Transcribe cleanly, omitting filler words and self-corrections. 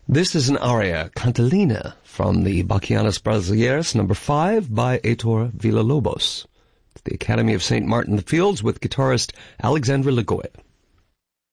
This is an aria, Cantilena, from the Bachianas Brasileiras, number 5, by Heitor Villa-Lobos. The Academy of St. Martin the Fields with guitarist Alexandre Lagoya.